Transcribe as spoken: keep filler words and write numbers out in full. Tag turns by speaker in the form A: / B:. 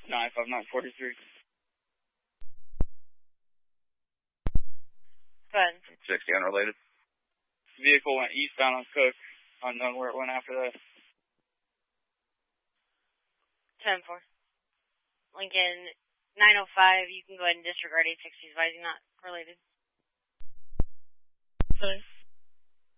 A: nine five nine forty-three.
B: Go ahead.
C: sixty unrelated.
A: Vehicle went eastbound on Cook. Unknown where it went after that.
B: ten four. Lincoln nine oh five, you can go ahead and disregard eight sixty, advising not related.
D: Sorry.